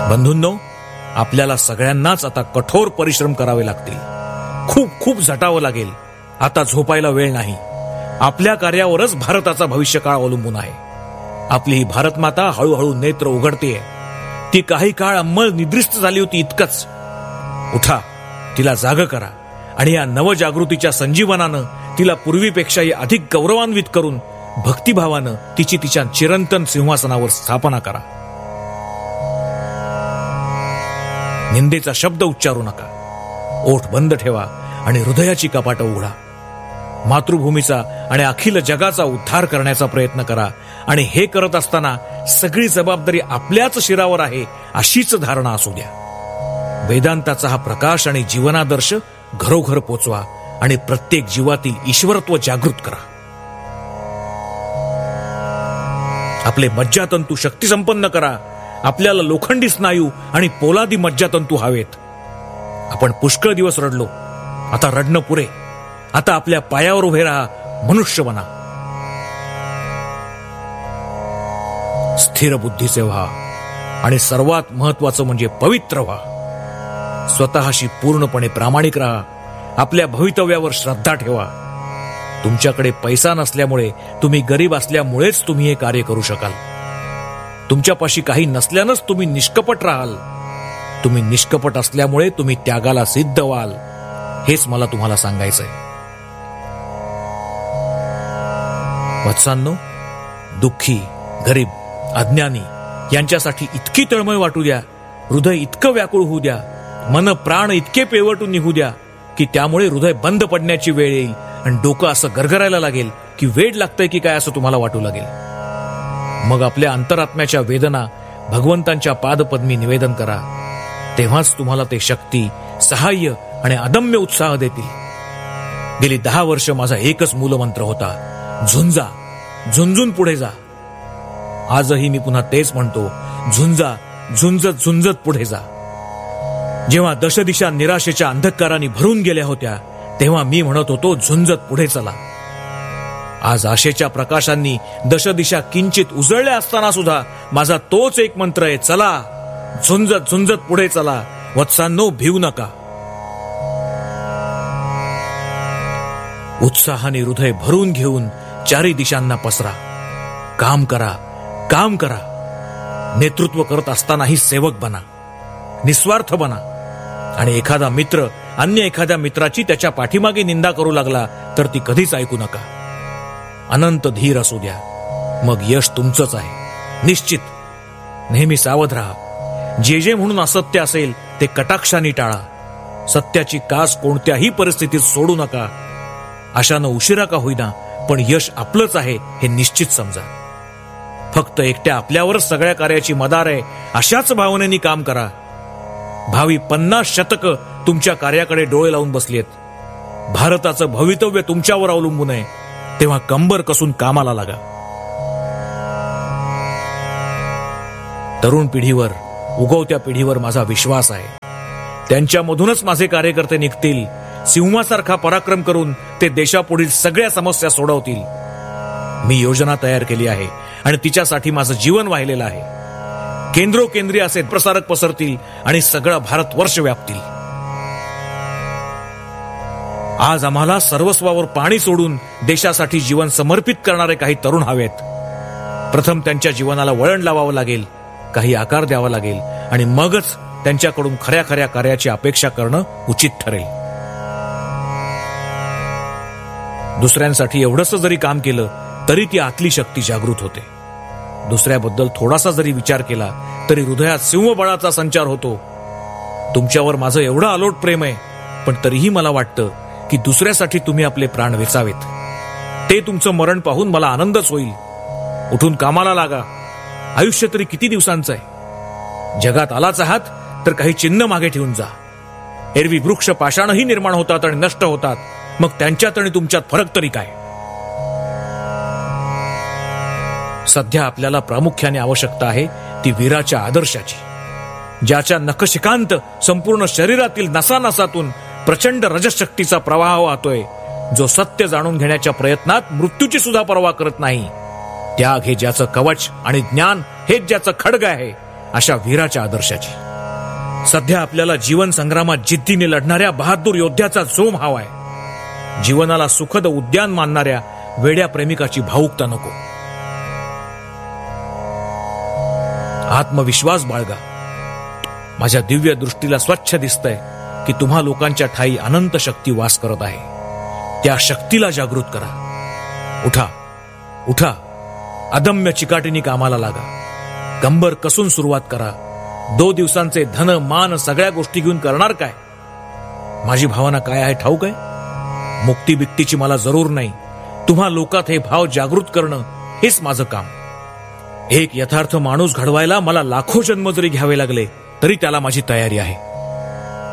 बंधूंनो, आपल्याला सगळ्यांनाच आता कठोर परिश्रम करावे लागतील. खूप खूप झटावं लागेल. आता झोपायला वेळ नाही. आपल्या कार्यावरच भारताचा भविष्यकाळ अवलंबून आहे. आपली ही भारतमाता हळूहळू नेत्र उघडतेय. ती काही काळ अंमळ निद्रिस्त झाली होती इतकंच. उठा, तिला जाग करा आणि या नवजागृतीच्या संजीवनानं तिला पूर्वीपेक्षाही अधिक गौरवान्वित करून भक्तिभावानं तिची तिच्या चिरंतन सिंहासनावर स्थापना करा. निंदेचा शब्द उच्चारू नका. ओठ बंद ठेवा आणि हृदयाची कपाटं उघडा. मातृभूमीचा आणि अखिल जगाचा उद्धार करण्याचा प्रयत्न करा आणि हे करत असताना सगळी जबाबदारी आपल्याच शिरावर आहे अशीच धारणा असू द्या. वेदांताचा हा प्रकाश आणि जीवनादर्श घरोघर पोचवा आणि प्रत्येक जीवातील ईश्वरत्व जागृत करा. आपले मज्जातंतू शक्तिसंपन्न करा. आपल्याला लोखंडी स्नायू आणि पोलादी मज्जातंतू हवेत. आपण पुष्कळ दिवस रडलो. आता रडणं पुरे. आता आपल्या पायावर उभे राहा. मनुष्य बना. स्थिर बुद्धीचे व्हा आणि सर्वात महत्वाचं म्हणजे पवित्र व्हा. स्वतःशी पूर्णपणे प्रामाणिक राहा. आपल्या भवितव्यावर श्रद्धा ठेवा. तुमच्याकडे पैसा नसल्यामुळे, तुम्ही गरीब असल्यामुळेच तुम्ही हे कार्य करू शकाल. तुमच्यापाशी काही नसल्यानंच तुम्ही निष्कपट राहाल. तुम्ही निष्कपट असल्यामुळे तुम्ही त्यागाला सिद्ध व्हाल. हेच मला तुम्हाला सांगायचंय. वत्सांनो, दुःखी, गरीब, अज्ञानी यांच्यासाठी इतकी तळमळ वाटू द्या, हृदय इतकं व्याकुळ होऊ द्या, मन प्राण इतके पिळवटून निघू द्या की त्यामुळे हृदय बंद पडण्याची वेळ येईल आणि डोकं असं गरगरायला लागेल की वेड लागतंय की काय असं तुम्हाला वाटू लागेल. मग आपल्या अंतरात्म्याच्या वेदना भगवंतांच्या पादपद्मी निवेदन करा. तेव्हाच तुम्हाला ते शक्ती, सहाय्य आणि अदम्य उत्साह देतील. गेली 10 वर्ष माझा एकच मूलमंत्र होता, झुंजा, झुंजून पुढे जा. आजही मी पुन्हा तेच म्हणतो, झुंजा, झुंजत झुंजत पुढे जा. जेव्हा दशदिशा निराशेच्या अंधकाराने भरून गेल्या होत्या तेव्हा मी म्हणत होतो, झुंजत पुढे चला. आज आशेच्या प्रकाशांनी दशदिशा किंचित उजळल्या असताना सुद्धा माझा तोच एक मंत्र आहे, चला, झुंजत झुंजत पुढे चला. वत्सांनो, भिवू नका. उत्साहाने हृदय भरून घेऊन चारी दिशांना पसरा. काम करा, काम करा. नेतृत्व करत असतानाही सेवक बना, निस्वार्थ बना. आणि एखादा मित्र अन्य एखाद्या मित्राची त्याच्या पाठीमागे निंदा करू लागला तर ती कधीच ऐकू नका. अनंत धीर असू द्या. मग यश तुमचंच आहे, निश्चित. नेहमी सावध राहा. जे जे म्हणून असत्य असेल ते कटाक्षाने टाळा. सत्याची कास कोणत्याही परिस्थितीत सोडू नका. अशानं उशिरा का होईना पण यश आपलंच आहे हे निश्चित समजा. फक्त एकट्या आपल्यावरच सगळ्या कार्याची मदार आहे अशाच भावनेने काम करा. भावी 50 शतकं तुमच्या कार्याकडे डोळे लावून बसलेत. भारताचं भवितव्य तुमच्यावर अवलंबून आहे. तेव्हा कंबर कसून कामाला लागा. तरुण पिढीवर, उगवत्या पिढीवर माझा विश्वास आहे. त्यांच्यामधूनच माझे कार्यकर्ते निघतील. सिंहासारखा पराक्रम करून ते देशापुढील सगळ्या समस्या सोडवतील. मी योजना तयार केली आहे आणि तिच्यासाठी माझं जीवन वाहिलेलं आहे. केंद्रोकेंद्री असे प्रसारक पसरतील आणि सगळा भारतवर्ष व्यापतील. आज आम्हाला सर्वस्वावर पाणी सोडून देशासाठी जीवन समर्पित करणारे काही तरुण हवेत. प्रथम त्यांच्या जीवनाला वळण लावावं लागेल, काही आकार द्यावा लागेल आणि मगच त्यांच्याकडून खऱ्या खऱ्या कार्याची अपेक्षा करणं उचित ठरेल. दुसऱ्यांसाठी एवढंच जरी काम केलं तरी ती आतली शक्ती जागृत होते. दुसऱ्याबद्दल थोडासा जरी विचार केला तरी हृदयात सिंहबळाचा संचार होतो. तुमच्यावर माझं एवढं अलोट प्रेम आहे, पण तरीही मला वाटतं की दुसऱ्यासाठी तुम्ही आपले प्राण वेचावेत. ते तुमचं मरण पाहून मला आनंदच होईल. उठून कामाला लागा. आयुष्य तरी किती दिवसांचं आहे. जगात आलाच आहात तर काही चिन्ह मागे ठेवून जा. एरवी वृक्ष पाषाणही निर्माण होतात आणि नष्ट होतात, मग त्यांच्यात आणि तुमच्यात फरक तरी काय. सध्या आपल्याला प्रामुख्याने आवश्यकता आहे ती वीराच्या आदर्शाची, ज्याच्या नखशिकांत संपूर्ण शरीरातील नसानसातून प्रचंड रजशक्तीचा प्रवाह वाहतोय, जो सत्य जाणून घेण्याच्या प्रयत्नात मृत्यूची सुद्धा पर्वा करत नाही. त्याग हे ज्याचं कवच आणि ज्ञान हेच ज्याचं खड्ग आहे अशा वीराच्या आदर्शाची. सध्या आपल्याला जीवन संग्रामात जिद्दीने लढणाऱ्या बहादूर योद्ध्याचा जोम हवाय. जीवनाला सुखद उद्यान मानणाऱ्या वेड्या प्रेमिकाची भावुकता नको. आत्मविश्वास बाळगा. माझ्या दिव्य दृष्टीला स्वच्छ दिसतंय की तुम्हा लोकांच्या ठाई अनंत शक्ती वास करत आहे. त्या शक्तीला जागृत करा. उठा उठा, अदम्य चिकाटीने कामाला लागा. कंबर कसून सुरुवात करा. 2 दिवसांचे धन मान सगळ्या गोष्टी घेऊन करणार काय? माझी भावना काय आहे ठाऊक आहे? मुक्ती बिक्तीची मला जरूर नाही. तुम्हा लोकात हे भाव जागृत करणं हेच माझं काम. एक यथार्थ माणूस घडवायला मला लाखो जन्म जरी घ्यावे लागले तरी त्याला माझी तयारी आहे.